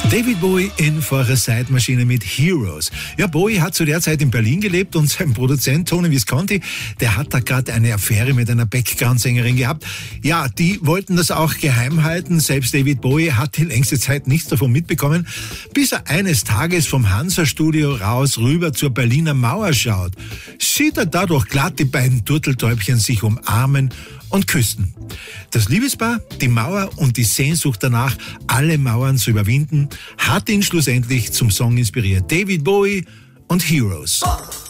David Bowie in For a Zeitmaschine mit Heroes. Ja, Bowie hat zu der Zeit in Berlin gelebt und sein Produzent Tony Visconti, der hat da gerade eine Affäre mit einer Background-Sängerin gehabt. Ja, die wollten das auch geheim halten. Selbst David Bowie hat die längste Zeit nichts davon mitbekommen, bis er eines Tages vom Hansa-Studio raus rüber zur Berliner Mauer schaut. Sieht er dadurch glatt die beiden Turteltäubchen sich umarmen und küssten. Das Liebespaar, die Mauer und die Sehnsucht danach, alle Mauern zu überwinden, hat ihn schlussendlich zum Song inspiriert. David Bowie und Heroes.